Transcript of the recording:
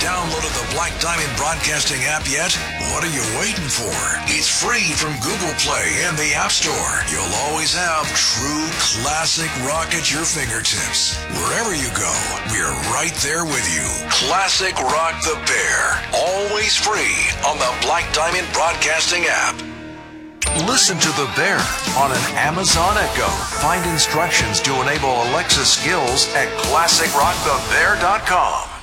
downloaded the Black Diamond Broadcasting app yet? What are you waiting for? It's free from Google Play and the App Store. You'll always have true classic rock at your fingertips. Wherever you go, we're right there with you. Classic Rock the Bear. Always free on the Black Diamond Broadcasting app. Listen to The Bear on an Amazon Echo. Find instructions to enable Alexa skills at ClassicRockTheBear.com.